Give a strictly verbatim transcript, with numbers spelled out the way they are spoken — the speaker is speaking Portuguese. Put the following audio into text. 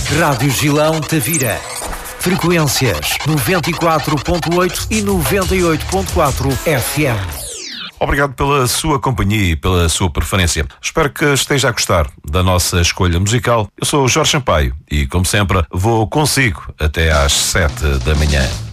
Rádio Gilão Tavira. Frequências noventa e quatro ponto oito e noventa e oito ponto quatro F M. Obrigado pela sua companhia e pela sua preferência. Espero que esteja a gostar da nossa escolha musical. Eu sou o Jorge Sampaio e, como sempre, vou consigo até às sete da manhã.